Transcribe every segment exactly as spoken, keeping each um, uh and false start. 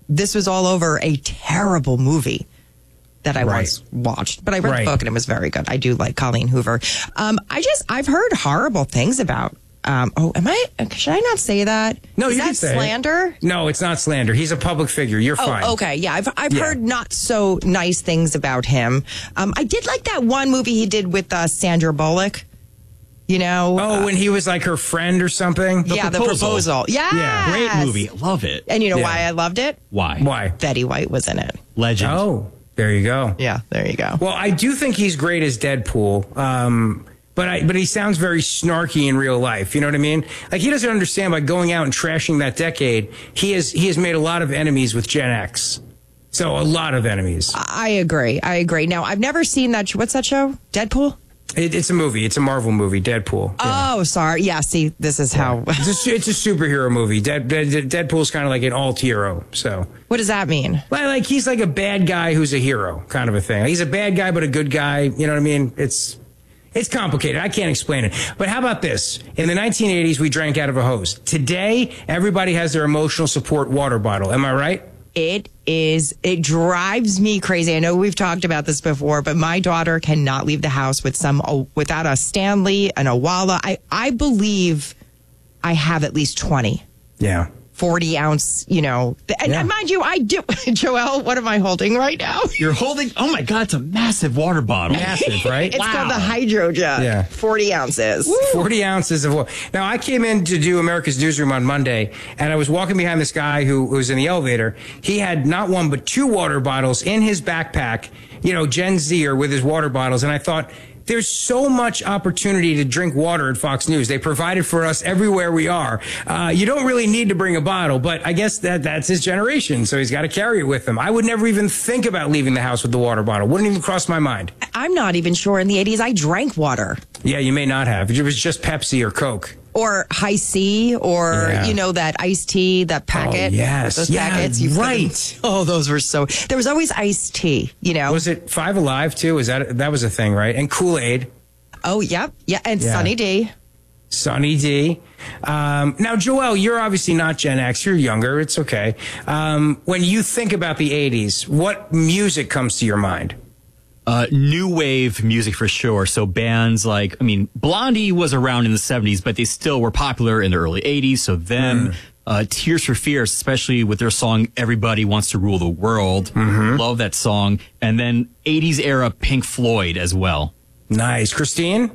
this was all over a terrible movie that I Right. once watched. But I read Right. the book and it was very good. I do like Colleen Hoover. Um, I just, I've heard horrible things about, um, oh, am I, should I not say that? No, Is you that can say it. slander? No, it's not slander. He's a public figure. You're fine. Oh, okay. Yeah, I've I've Yeah. heard not so nice things about him. Um, I did like that one movie he did with uh, Sandra Bullock. You know? Oh, uh, when he was like her friend or something? yeah, the proposal. Yes. Yeah. Great movie. Love it. And you know Yeah. why I loved it? Why? Why? Betty White was in it. Legend. Oh, there you go. Yeah, there you go. Well, I do think he's great as Deadpool. Um, but I, but he sounds very snarky in real life. You know what I mean? Like he doesn't understand by going out and trashing that decade. He has he has made a lot of enemies with Gen X. So a lot of enemies. I agree. I agree. Now, I've never seen that. What's that show? Deadpool? It, it's a movie. It's a Marvel movie. Deadpool. Yeah. Oh, sorry. Yeah, see, this is how. It's a, it's a superhero movie. Dead, Dead, Deadpool's kind of like an alt hero. So, What does that mean? like, like he's like a bad guy who's a hero, kind of a thing. He's a bad guy but a good guy. You know what I mean? It's it's complicated. I can't explain it. But how about this? In the nineteen eighties, we drank out of a hose. Today, everybody has their emotional support water bottle. Am I right? It is, it drives me crazy. I know we've talked about this before, but my daughter cannot leave the house with some, without a Stanley, an Owala. I, I believe I have at least twenty. Yeah. forty ounce, you know, and, Yeah. and mind you, I do. Joelle, what am I holding right now? You're holding, oh my God, it's a massive water bottle. Massive, right? It's called the Hydrojet. Yeah. forty ounces. forty ounces of water. Now, I came in to do America's Newsroom on Monday, and I was walking behind this guy who was in the elevator. He had not one, but two water bottles in his backpack, you know, Gen Zer with his water bottles. And I thought, there's so much opportunity to drink water at Fox News. They provide it for us everywhere we are. Uh, you don't really need to bring a bottle, but I guess that that's his generation, so he's got to carry it with him. I would never even think about leaving the house with the water bottle. Wouldn't even cross my mind. I'm not even sure in the eighties I drank water. Yeah, you may not have. It was just Pepsi or Coke. Or High C, or, Yeah. you know, that iced tea, that packet. Oh, yes. Those Yeah, packets. You right. fucking- oh, those were so. There was always iced tea, you know? Was it Five Alive, too? Was that, that was a thing, right? And Kool-Aid. Oh, yep. Yeah. And Yeah. Sunny D. Sunny D. Um, now, Joelle, you're obviously not Gen X. You're younger. It's okay. Um, when you think about the eighties, what music comes to your mind? Uh, new wave music for sure. So bands like, I mean, Blondie was around in the seventies, but they still were popular in the early eighties. So them, uh, Tears for Fears, especially with their song Everybody Wants to Rule the World. Love that song. And then eighties era Pink Floyd as well. Nice. Christine?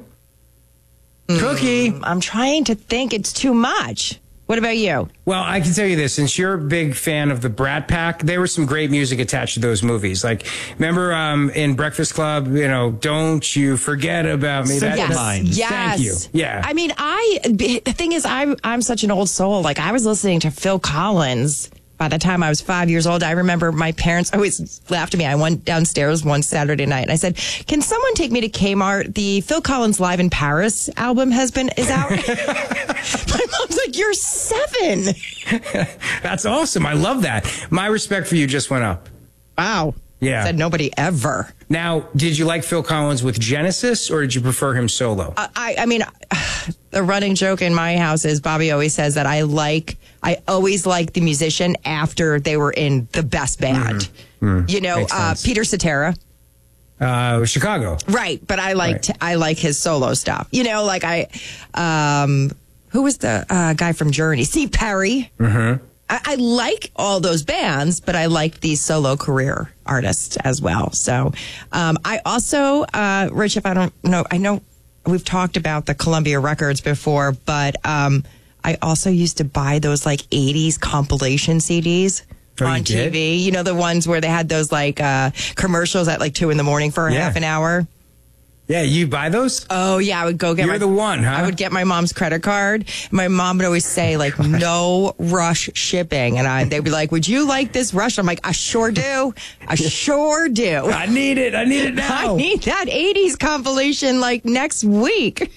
Cookie. I'm trying to think. It's too much. What about you? Well, I can tell you this, since you're a big fan of the Brat Pack, there was some great music attached to those movies. Like, remember um, in Breakfast Club, you know, Don't You Forget About Me. Simple Yes. Minds. Yes. Thank you. Yeah. I mean, I, the thing is, I'm, I'm such an old soul. Like, I was listening to Phil Collins by the time I was five years old. I remember my parents always laughed at me. I went downstairs one Saturday night and I said, can someone take me to Kmart? The Phil Collins Live in Paris album has been, is out. My mom's like, you're seven. That's awesome. I love that. My respect for you just went up. Wow. Yeah. Said nobody ever. Now, did you like Phil Collins with Genesis, or did you prefer him solo? I, I mean, the running joke in my house is Bobby always says that I like, I always like the musician after they were in the best band. Mm-hmm. You know, Makes uh, sense. Peter Cetera. Uh, Chicago. Right. But I liked, Right. I like his solo stuff. You know, like I, um, who was the uh, guy from Journey? Steve Perry. Mm-hmm. I, I like all those bands, but I like these solo career artists as well. So, um, I also, uh, Rich, if I don't know, I know we've talked about the Columbia Records before, but, um, I also used to buy those like eighties compilation C Ds. Oh, you on T did? V, you know, the ones where they had those like, uh, commercials at like two in the morning for a Yeah. half an hour. Yeah, you buy those? Oh yeah, I would go get. You're my, the one, huh? I would get my mom's credit card. My mom would always say like, "No rush shipping," and I they'd be like, "Would you like this rush?" I'm like, "I sure do. I sure do. I need it. I need it now. I need that eighties compilation like next week."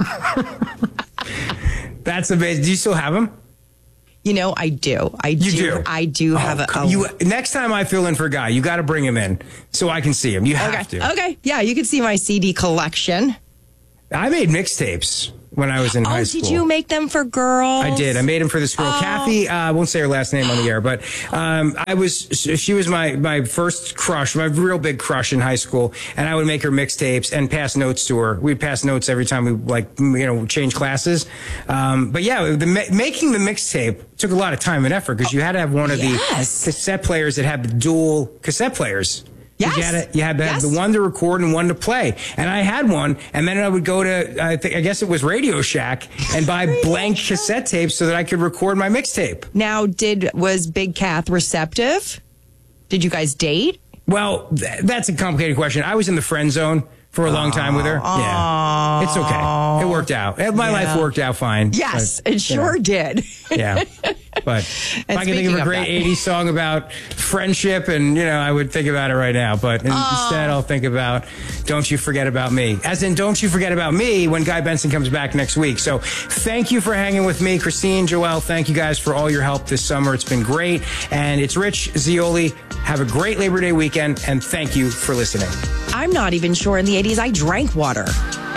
That's amazing. Do you still have them? You know, I do. I You do. do? I do Oh, have a. come- a you, next time I fill in for Guy, you got to bring him in so I can see him. You have okay. to. Okay. Yeah, you can see my C D collection. I made mixtapes when I was in oh, high school. Did you make them for girls? I did. I made them for this girl, oh. Kathy. Uh, I won't say her last name on the air, but um, I was. She was my my first crush, my real big crush in high school, and I would make her mixtapes and pass notes to her. We'd pass notes every time we like you know change classes. Um, but yeah, the making the mixtape took a lot of time and effort because you had to have one of yes. the cassette players that had the dual cassette players. Yes. You had, to, you had to have yes. the one to record and one to play. And I had one, and then I would go to, I, think, I guess it was Radio Shack, and buy blank cassette tapes so that I could record my mixtape. Now, did was Big Kath receptive? Did you guys date? Well, th- that's a complicated question. I was in the friend zone for a long time with her. Aww. Yeah. It's okay. It worked out. My yeah. life worked out fine. Yes, but, it sure you know. did. Yeah. But if And I could think of a speaking of great that- eighties song about friendship, and, you know, I would think about it right now. But instead, I'll think about Don't You Forget About Me. As in, Don't You Forget About Me when Guy Benson comes back next week. So thank you for hanging with me. Christine, Joelle, thank you guys for all your help this summer. It's been great. And it's Rich Zeoli. Have a great Labor Day weekend, and thank you for listening. I'm not even sure in the eighties I drank water.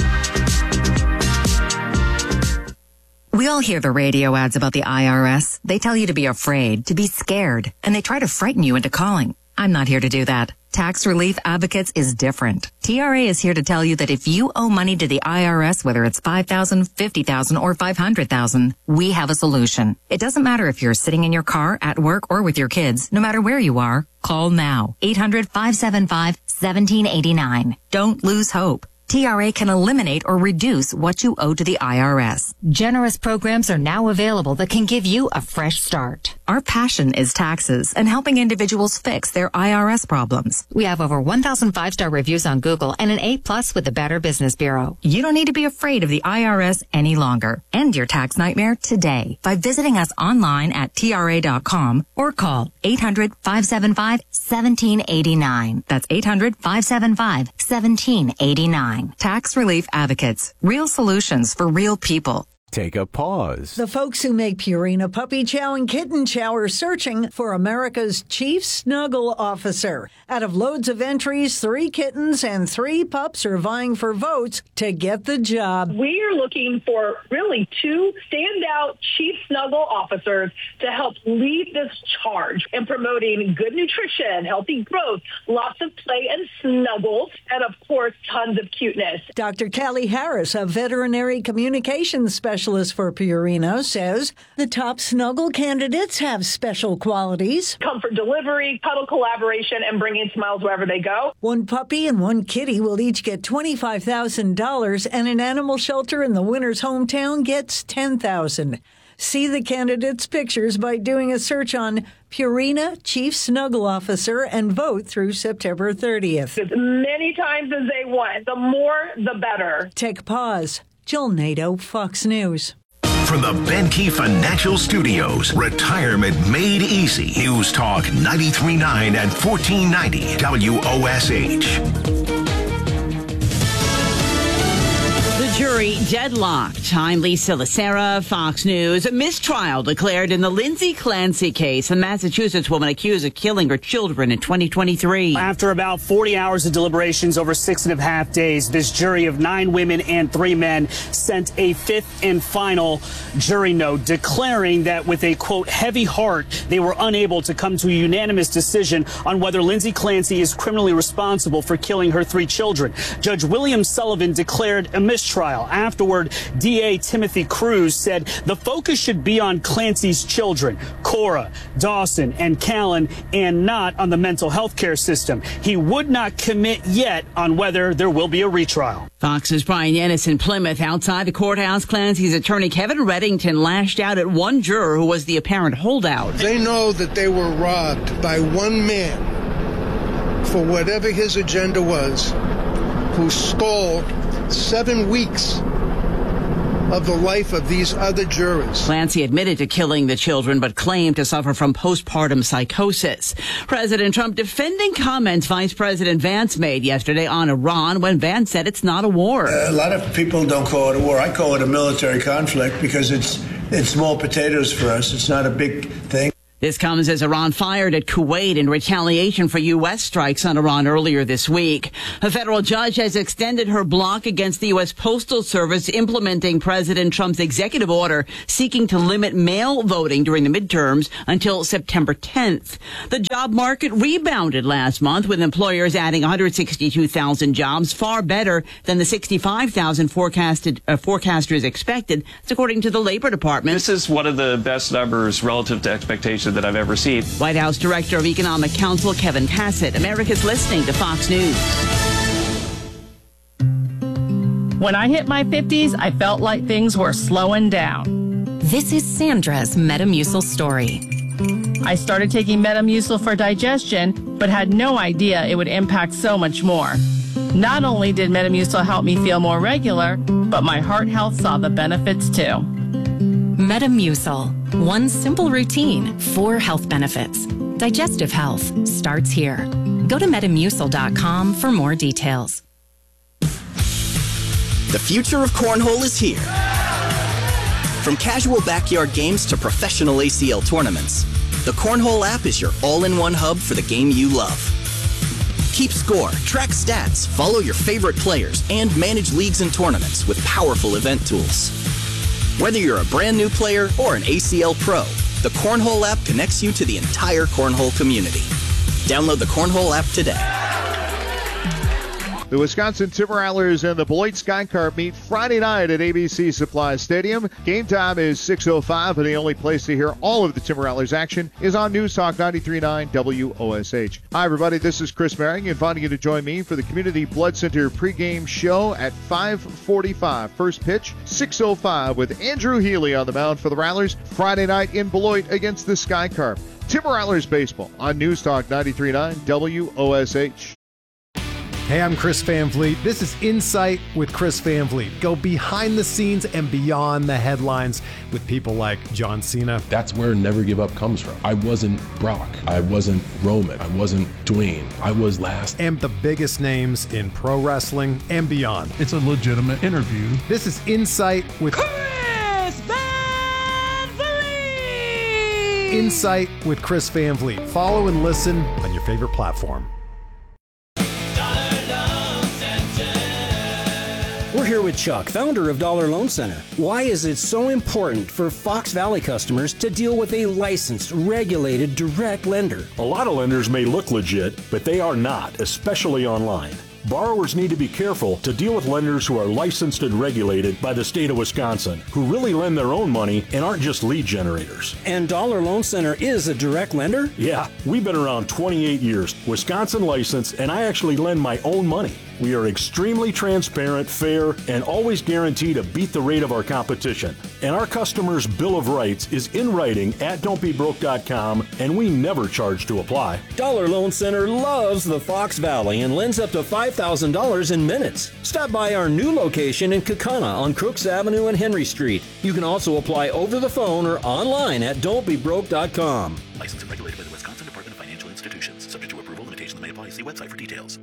We all hear the radio ads about the I R S. They tell you to be afraid, to be scared, and they try to frighten you into calling. I'm not here to do that. Tax Relief Advocates is different. T R A is here to tell you that if you owe money to the I R S, whether it's five thousand dollars, fifty thousand dollars, or five hundred thousand dollars, we have a solution. It doesn't matter if you're sitting in your car, at work, or with your kids. No matter where you are, call now. eight hundred, five seven five, one seven eight nine. Don't lose hope. T R A can eliminate or reduce what you owe to the I R S. Generous programs are now available that can give you a fresh start. Our passion is taxes and helping individuals fix their I R S problems. We have over one thousand five-star reviews on Google and an A plus with the Better Business Bureau. You don't need to be afraid of the I R S any longer. End your tax nightmare today by visiting us online at T R A dot com or call eight hundred, five seven five, one seven eight nine. That's eight hundred, five seven five, one seven eight nine. Tax Relief Advocates. Real solutions for real people. Take a pause. The folks who make Purina Puppy Chow and Kitten Chow are searching for America's Chief Snuggle Officer. Out of loads of entries, three kittens and three pups are vying for votes to get the job. We are looking for really two standout Chief Snuggle Officers to help lead this charge in promoting good nutrition, healthy growth, lots of play and snuggles, and of course, tons of cuteness. Doctor Callie Harris, a veterinary communications specialist for Purina, says the top snuggle candidates have special qualities. Comfort delivery, cuddle collaboration, and bringing smiles wherever they go. One puppy and one kitty will each get twenty-five thousand dollars, and an animal shelter in the winner's hometown gets ten thousand dollars. See the candidates' pictures by doing a search on Purina Chief Snuggle Officer and vote through September thirtieth. As many times as they want. The more, the better. Take a pause. Jill Nato, Fox News. From the Benke Financial Studios, retirement made easy. News Talk ninety-three point nine and fourteen ninety W O S H. Jury deadlocked. I'm Lisa Lacera, Fox News. A mistrial declared in the Lindsay Clancy case. A Massachusetts woman accused of killing her children in twenty twenty-three. After about forty hours of deliberations over six and a half days, this jury of nine women and three men sent a fifth and final jury note declaring that with a, quote, heavy heart, they were unable to come to a unanimous decision on whether Lindsay Clancy is criminally responsible for killing her three children. Judge William Sullivan declared a mistrial. Afterward, D A Timothy Cruz said the focus should be on Clancy's children, Cora, Dawson, and Callan, and not on the mental health care system. He would not commit yet on whether there will be a retrial. Fox's Brian Ennis in Plymouth. Outside the courthouse, Clancy's attorney Kevin Reddington lashed out at one juror who was the apparent holdout. They know that they were robbed by one man for whatever his agenda was, who stole seven weeks of the life of these other jurors. Clancy admitted to killing the children, but claimed to suffer from postpartum psychosis. President Trump defending comments Vice President Vance made yesterday on Iran when Vance said it's not a war. Uh, a lot of people don't call it a war. I call it a military conflict because it's it's small potatoes for us. It's not a big thing. This comes as Iran fired at Kuwait in retaliation for U S strikes on Iran earlier this week. A federal judge has extended her block against the U S Postal Service implementing President Trump's executive order seeking to limit mail voting during the midterms until September tenth. The job market rebounded last month with employers adding one hundred sixty-two thousand jobs, far better than the sixty-five thousand forecasted uh, forecasters expected. That's according to the Labor Department. This is one of the best numbers relative to expectations that I've ever seen. White House Director of Economic Counsel Kevin Hassett. America's listening to Fox News. When I hit my fifties, I felt like things were slowing down. This is Sandra's Metamucil story. I started taking Metamucil for digestion, but had no idea it would impact so much more. Not only did Metamucil help me feel more regular, but my heart health saw the benefits too. Metamucil. One simple routine, four health benefits. Digestive health starts here. Go to metamucil dot com for more details. The future of cornhole is here. From casual backyard games to professional A C L tournaments, the Cornhole app is your all-in-one hub for the game you love. Keep score, track stats, follow your favorite players, and manage leagues and tournaments with powerful event tools. Whether you're a brand new player or an A C L pro, the Cornhole app connects you to the entire cornhole community. Download the Cornhole app today. The Wisconsin Timberrattlers and the Beloit Skycarp meet Friday night at A B C Supply Stadium. Game time is six oh five, and the only place to hear all of the Timberrattlers action is on News Talk ninety-three point nine W O S H. Hi, everybody. This is Chris Merring, inviting you to join me for the Community Blood Center pregame show at five forty-five. First pitch, six oh five, with Andrew Healy on the mound for the Rattlers. Friday night in Beloit against the Skycarp. Timberrattlers baseball on News Talk ninety-three point nine W O S H. Hey, I'm Chris Van Vliet. This is Insight with Chris Van Vliet. Go behind the scenes and beyond the headlines with people like John Cena. That's where Never Give Up comes from. I wasn't Brock. I wasn't Roman. I wasn't Dwayne. I was last. And the biggest names in pro wrestling and beyond. It's a legitimate interview. This is Insight with Chris Van Vliet. Insight with Chris Van Vliet. Follow and listen on your favorite platform. We're here with Chuck, founder of Dollar Loan Center. Why is it so important for Fox Valley customers to deal with a licensed, regulated, direct lender? A lot of lenders may look legit, but they are not, especially online. Borrowers need to be careful to deal with lenders who are licensed and regulated by the state of Wisconsin, who really lend their own money and aren't just lead generators. And Dollar Loan Center is a direct lender? Yeah, we've been around twenty-eight years, Wisconsin licensed, and I actually lend my own money. We are extremely transparent, fair, and always guarantee to beat the rate of our competition. And our customers' Bill of Rights is in writing at don't be broke dot com, and we never charge to apply. Dollar Loan Center loves the Fox Valley and lends up to five thousand dollars in minutes. Stop by our new location in Kaukauna on Crooks Avenue and Henry Street. You can also apply over the phone or online at don't be broke dot com. Licensed and regulated by the Wisconsin Department of Financial Institutions. Subject to approval, limitations may apply. See website for details.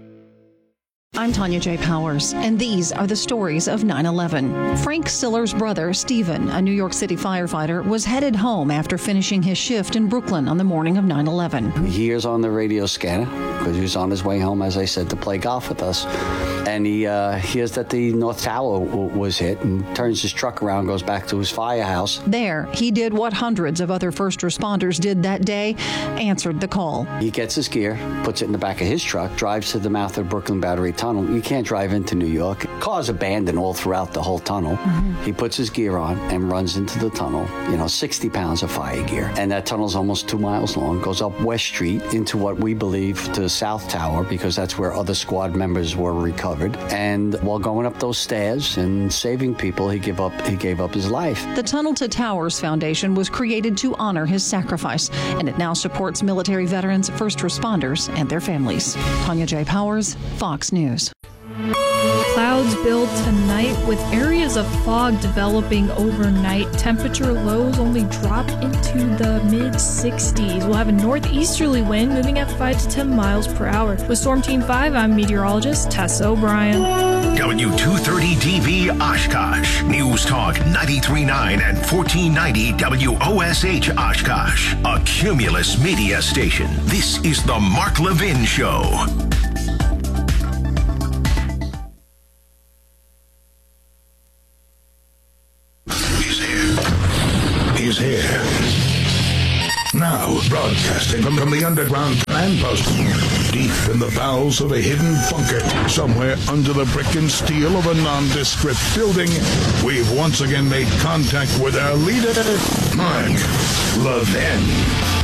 I'm Tanya J. Powers, and these are the stories of nine eleven. Frank Siller's brother, Stephen, a New York City firefighter, was headed home after finishing his shift in Brooklyn on the morning of nine eleven. He hears on the radio scanner, because he was on his way home, as I said, to play golf with us, and he uh, hears that the North Tower w- was hit and turns his truck around, goes back to his firehouse. There, he did what hundreds of other first responders did that day, answered the call. He gets his gear, puts it in the back of his truck, drives to the mouth of Brooklyn Battery Tunnel. You can't drive into New York. Cars abandoned all throughout the whole tunnel. Mm-hmm. He puts his gear on and runs into the tunnel, you know, sixty pounds of fire gear. And that tunnel's almost two miles long, goes up West Street into what we believe to the South Tower, because that's where other squad members were recovered. And while going up those stairs and saving people, he gave up, he gave up his life. The Tunnel to Towers Foundation was created to honor his sacrifice, and it now supports military veterans, first responders, and their families. Tanya J. Powers, Fox News. Cloud clouds build tonight with areas of fog developing overnight. Temperature lows only drop into the mid sixties. We'll have a northeasterly wind moving at five to ten miles per hour. With Storm Team five, I'm meteorologist Tessa O'Brien. W two thirty D B Oshkosh. News Talk ninety-three point nine and fourteen ninety W O S H Oshkosh. A Cumulus media station. This is the Mark Levin Show. He's here. He's here. Now, broadcasting from, from the underground command post, deep in the bowels of a hidden bunker, somewhere under the brick and steel of a nondescript building, we've once again made contact with our leader, Mark Levin.